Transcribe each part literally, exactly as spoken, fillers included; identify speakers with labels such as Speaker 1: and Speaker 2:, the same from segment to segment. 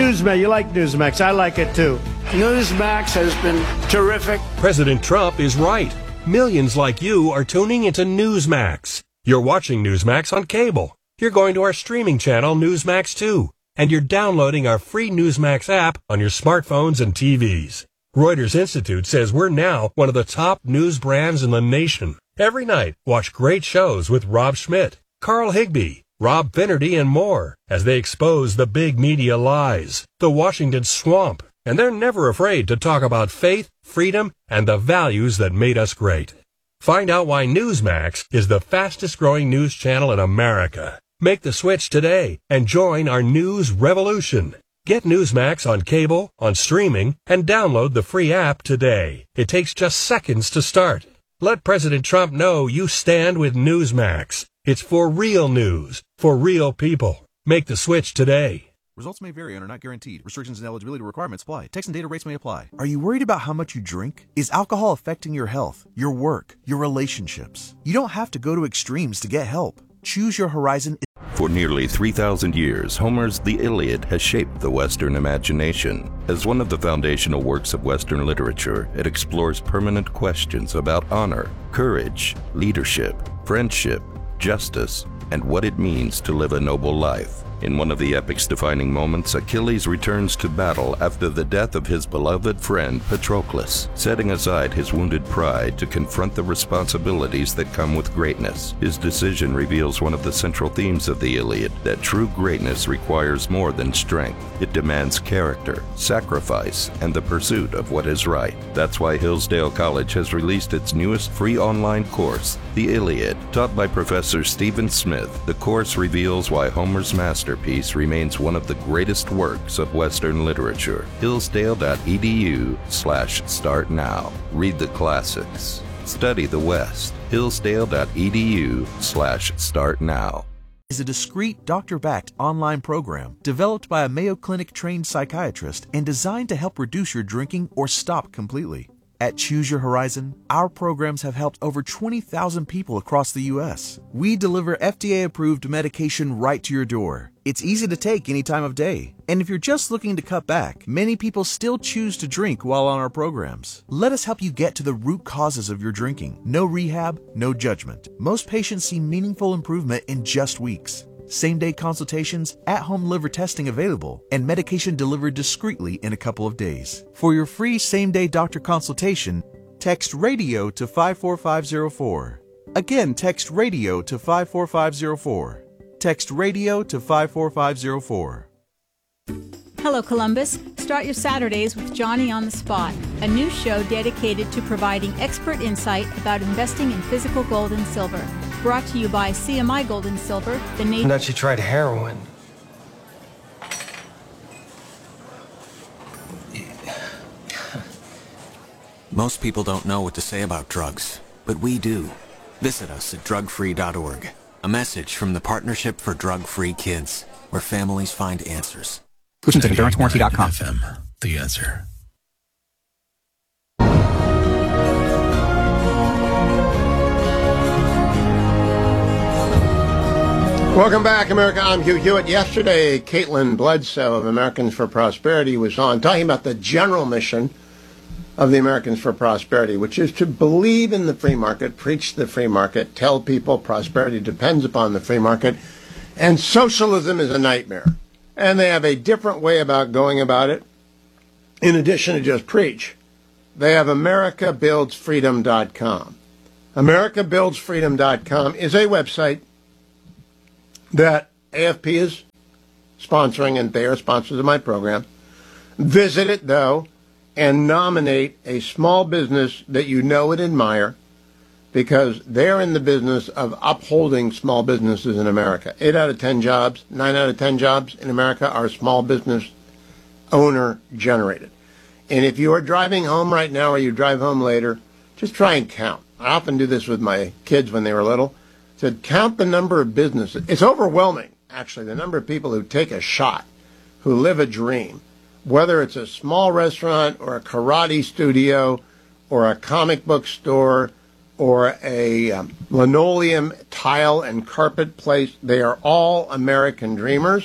Speaker 1: Newsmax. You like Newsmax. I like it too.
Speaker 2: Newsmax has been terrific.
Speaker 3: President Trump is right. Millions like you are tuning into Newsmax. You're watching Newsmax on cable. You're going to our streaming channel, Newsmax two. And you're downloading our free Newsmax app on your smartphones and T Vs. Reuters Institute says we're now one of the top news brands in the nation. Every night, watch great shows with Rob Schmidt, Carl Higbie, Rob Finnerty, and more as they expose the big media lies, the Washington swamp, and they're never afraid to talk about faith, freedom, and the values that made us great. Find out why Newsmax is the fastest growing news channel in America. Make the switch today and join our news revolution. Get Newsmax on cable, on streaming, and download the free app today. It takes just seconds to start. Let President Trump know you stand with Newsmax. It's for real news, for real people. Make the switch today.
Speaker 4: Results may vary and are not guaranteed. Restrictions and eligibility requirements apply. Text and data rates may apply. Are you worried about how much you drink? Is alcohol affecting your health, your work, your relationships? You don't have to go to extremes to get help. Choose Your Horizon.
Speaker 5: For nearly three thousand years, Homer's The Iliad has shaped the Western imagination. As one of the foundational works of Western literature, it explores permanent questions about honor, courage, leadership, friendship, justice, and what it means to live a noble life. In one of the epic's defining moments, Achilles returns to battle after the death of his beloved friend Patroclus, setting aside his wounded pride to confront the responsibilities that come with greatness. His decision reveals one of the central themes of the Iliad, that true greatness requires more than strength. It demands character, sacrifice, and the pursuit of what is right. That's why Hillsdale College has released its newest free online course, The Iliad. Taught by Professor Stephen Smith, the course reveals why Homer's masterpiece remains one of the greatest works of Western literature. Hillsdale.edu slash start now. Read the classics. Study the West. Hillsdale.edu slash start now.
Speaker 4: Is a discreet, doctor-backed online program developed by a Mayo Clinic-trained psychiatrist and designed to help reduce your drinking or stop completely. At Choose Your Horizon, our programs have helped over twenty thousand people across the U S. We deliver F D A-approved medication right to your door. It's easy to take any time of day. And if you're just looking to cut back, many people still choose to drink while on our programs. Let us help you get to the root causes of your drinking. No rehab, no judgment. Most patients see meaningful improvement in just weeks. Same-day consultations, at-home liver testing available, and medication delivered discreetly in a couple of days. For your free same-day doctor consultation, text RADIO to five four five zero four. Again, text RADIO to five four five zero four. Text RADIO to five four five zero four.
Speaker 6: Hello, Columbus. Start your Saturdays with Johnny on the Spot, a new show dedicated to providing expert insight about investing in physical gold and silver. Brought to you by C M I Gold and Silver, the nation.
Speaker 7: That she tried heroin.
Speaker 8: Most people don't know what to say about drugs, but we do. Visit us at drug free dot org. A message from the Partnership for Drug-Free Kids, where families find answers.
Speaker 9: Listen to endurance warranty dot com.
Speaker 10: F M, the answer.
Speaker 11: Welcome back, America. I'm Hugh Hewitt. Yesterday, Caitlin Bledsoe of Americans for Prosperity was on talking about the general mission of the Americans for Prosperity, which is to believe in the free market, preach the free market, tell people prosperity depends upon the free market, and socialism is a nightmare. And they have a different way about going about it. In addition to just preach, they have America Builds Freedom dot com. America Builds Freedom dot com is a website that A F P is sponsoring, and they are sponsors of my program. Visit it, though, and nominate a small business that you know and admire, because they're in the business of upholding small businesses in America. Eight out of ten jobs, nine out of ten jobs in America are small business owner-generated. And if you are driving home right now or you drive home later, just try and count. I often do this with my kids when they were little. Said, count the number of businesses. It's overwhelming, actually, the number of people who take a shot, who live a dream, whether it's a small restaurant or a karate studio or a comic book store or a um, linoleum tile and carpet place. They are all American dreamers,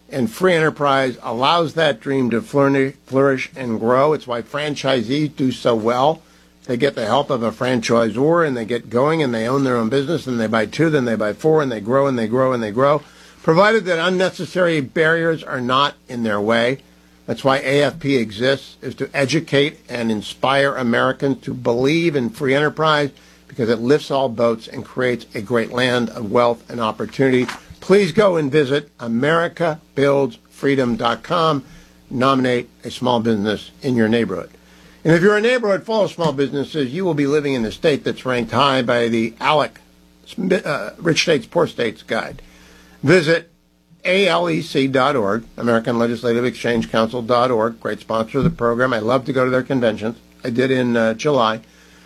Speaker 11: And free enterprise allows that dream to flourish and grow. It's why franchisees do so well. They get the help of a franchisor, and they get going, and they own their own business, and they buy two, then they buy four, and they grow, and they grow, and they grow, provided that unnecessary barriers are not in their way. That's why A F P exists, is to educate and inspire Americans to believe in free enterprise, because it lifts all boats and creates a great land of wealth and opportunity. Please go and visit America Builds Freedom dot com. Nominate a small business in your neighborhood. And if you're a neighborhood full of small businesses, you will be living in a state that's ranked high by the ALEC, uh, Rich States, Poor States Guide. Visit A L E C dot org, American Legislative Exchange Council dot org, great sponsor of the program. I love to go to their conventions. I did in uh, July.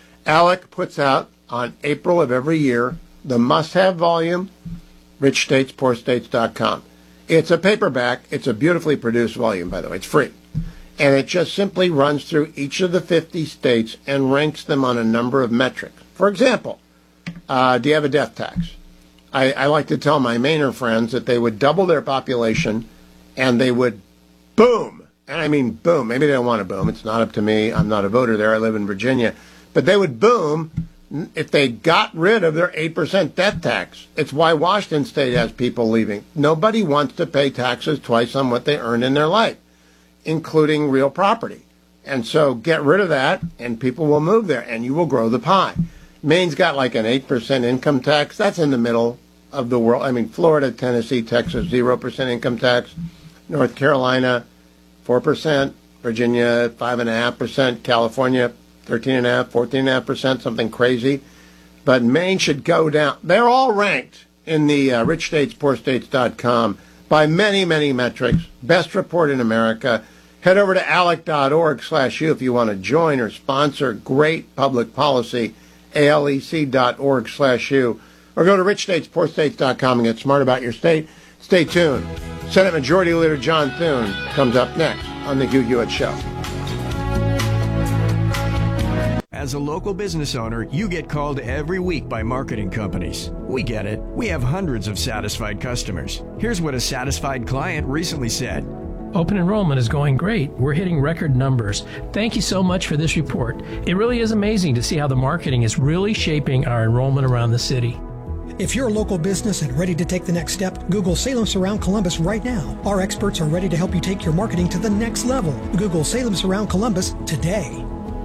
Speaker 11: ALEC puts out on April of every year the must-have volume, Rich States Poor States dot com. It's a paperback. It's a beautifully produced volume, by the way. It's free. And it just simply runs through each of the fifty states and ranks them on a number of metrics. For example, uh, do you have a death tax? I, I like to tell my Mainer friends that they would double their population and they would boom. And I mean boom. Maybe they don't want to boom. It's not up to me. I'm not a voter there. I live in Virginia. But they would boom if they got rid of their eight percent death tax. It's why Washington State has people leaving. Nobody wants to pay taxes twice on what they earned in their life, including real property. And so get rid of that, and people will move there, and you will grow the pie. Maine's got like an eight percent income tax. That's in the middle of the world. I mean, Florida, Tennessee, Texas, zero percent income tax. North Carolina, four percent. Virginia, five point five percent. California, thirteen point five, fourteen point five percent, something crazy. But Maine should go down. They're all ranked in the uh, Rich States Poor States dot com by many, many metrics. Best report in America. Head over to alec dot org slash you if you want to join or sponsor great public policy. A L E C dot org slash you. Or go to Rich States Poor States dot com and get smart about your state. Stay tuned. Senate Majority Leader John Thune comes up next on the Hugh Hewitt Show.
Speaker 7: As a local business owner, you get called every week by marketing companies. We get it. We have hundreds of satisfied customers. Here's what a satisfied client recently said.
Speaker 10: Open enrollment is going great. We're hitting record numbers. Thank you so much for this report. It really is amazing to see how the marketing is really shaping our enrollment around the city.
Speaker 12: If you're a local business and ready to take the next step, Google Salem Surround Columbus right now. Our experts are ready to help you take your marketing to the next level. Google Salem Surround Columbus today.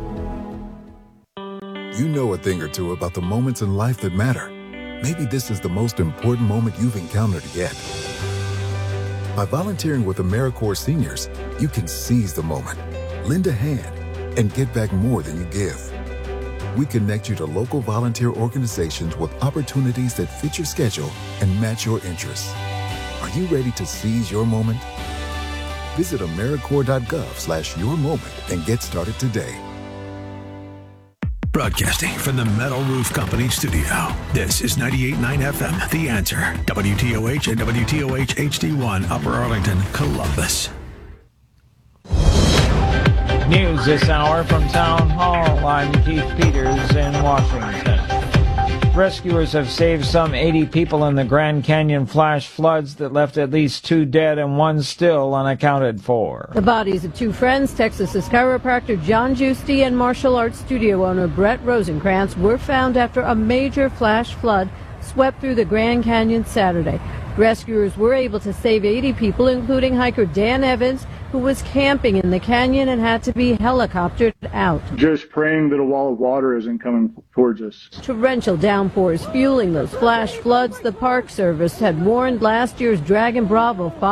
Speaker 13: You know a thing or two about the moments in life that matter. Maybe this is the most important moment you've encountered yet. By volunteering with AmeriCorps seniors, you can seize the moment, lend a hand, and get back more than you give. We connect you to local volunteer organizations with opportunities that fit your schedule and match your interests. Are you ready to seize your moment? Visit AmeriCorps dot gov slash your moment and get started today.
Speaker 14: Broadcasting from the Metal Roof Company studio. This is ninety-eight point nine F M, The Answer. W T O H and W T O H H D one, Upper Arlington, Columbus.
Speaker 15: News this hour from Town Hall. I'm Keith Peters in Washington. Rescuers have saved some eighty people in the Grand Canyon flash floods that left at least two dead and one still unaccounted for.
Speaker 16: The bodies of two friends, Texas's chiropractor John Giusti and martial arts studio owner Brett Rosenkrantz, were found after a major flash flood swept through the Grand Canyon Saturday. Rescuers were able to save eighty people, including hiker Dan Evans, who was camping in the canyon and had to be helicoptered out.
Speaker 17: Just praying that a wall of water isn't coming towards us.
Speaker 16: Torrential downpours fueling those flash floods. The Park Service had warned last year's Dragon Bravo